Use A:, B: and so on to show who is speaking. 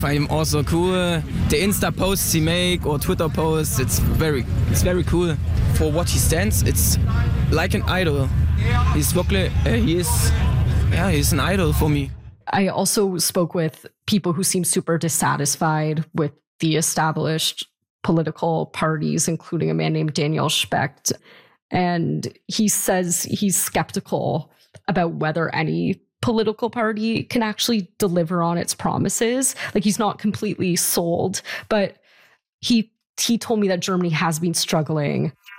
A: find him also cool. The Insta posts he make or Twitter posts, it's very cool. For what he stands, it's like an idol. He's an idol for me.
B: I also spoke with people who seem super dissatisfied with the established political parties, including a man named Daniel Specht. And he says he's skeptical about whether any political party can actually deliver on its promises. Like, he's not completely sold, but he told me that Germany has been struggling